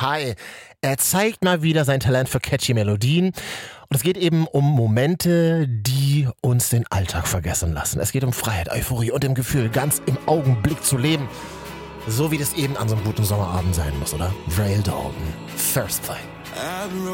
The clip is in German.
High. Er zeigt mal wieder sein Talent für catchy Melodien. Und es geht eben um Momente, die uns den Alltag vergessen lassen. Es geht um Freiheit, Euphorie und dem Gefühl, ganz im Augenblick zu leben. So wie das eben an so einem guten Sommerabend sein muss, oder? Vrail Dalton, First Thing.